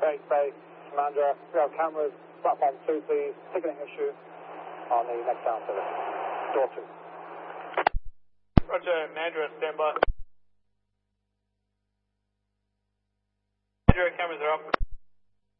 Okay, Bay, Commander, we have cameras, platform 2 please, ticketing issue on the next down service. Door 2. Roger, Mandra, stand by. Mandra, cameras are up.